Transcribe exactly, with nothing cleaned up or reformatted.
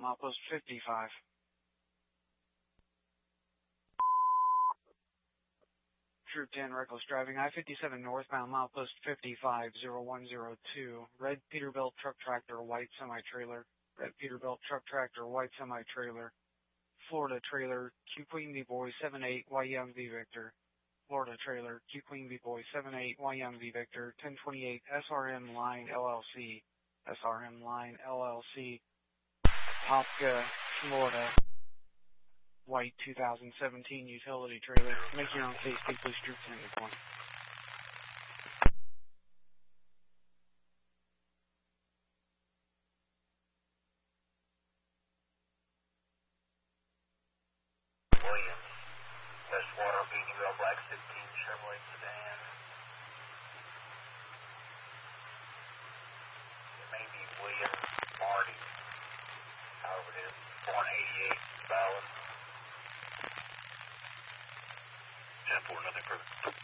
milepost fifty-five. Troop ten, reckless driving, I fifty-seven northbound, milepost fifty-five, zero one zero two. Red Peterbilt truck tractor, white semi-trailer. Red Peterbilt truck tractor, white semi-trailer. Florida trailer, Q Queen V Boy seven eight, Y Young V Victor. Florida trailer, Q Queen V Boy seven eight, Y Young V Victor, ten twenty-eight S R M Line L L C. S R M Line L L C. Popka, Florida. White two thousand seventeen utility trailer. Make your own case, take police troop ten to point. Williams, Westwater, B D L Black fifteen Chevrolet sedan. It may be William Marty, however it is, born eighty-eight, valid. ten four, nothing further.